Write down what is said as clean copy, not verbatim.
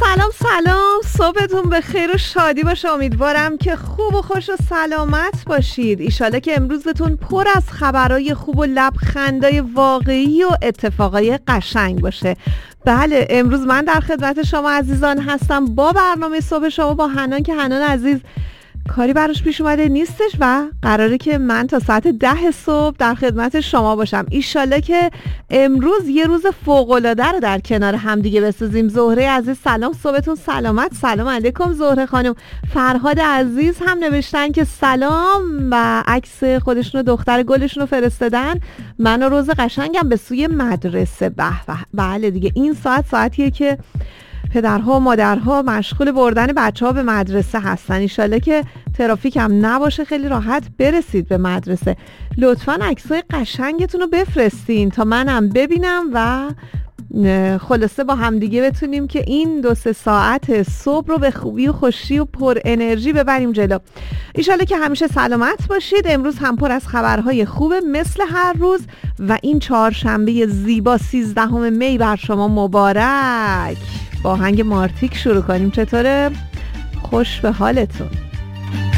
سلام، صبحتون به خیر و شادی باشه. امیدوارم که خوب و خوش و سلامت باشید. ایشالا که امروزتون پر از خبرای خوب و لبخندای واقعی و اتفاقای قشنگ باشه. بله، امروز من در خدمت شما عزیزان هستم با برنامه صبح شما با حنان که حنان عزیز کاری براش پیش اومده نیستش و قراره که من تا ساعت 10 صبح در خدمت شما باشم. ایشالله که امروز یه روز فوق‌العاده رو در کنار هم دیگه بسازیم. زهره عزیز سلام، صبحتون سلامت. سلام علیکم زهره خانم. فرهاد عزیز هم نوشتن که سلام و عکس خودشون و دختر گلشون رو فرستادن. من و روز قشنگم به سوی مدرسه. بله دیگه، این ساعتیه که پدرها و مادرها مشغول بردن بچه‌ها به مدرسه هستن. انشالله که ترافیک هم نباشه، خیلی راحت برسید به مدرسه. لطفاً عکسای قشنگتون رو بفرستین تا منم ببینم و خلاصه با همدیگه بتونیم که این 2-3 ساعت صبح رو به خوبی و خوشی و پر انرژی ببریم جلو. انشالله که همیشه سلامت باشید. امروز هم پر از خبرهای خوبه مثل هر روز و این چهارشنبه زیبا 13 می بر شما مبارک. با آهنگ مارتیک شروع کنیم. چطوره؟ خوش به حالتون.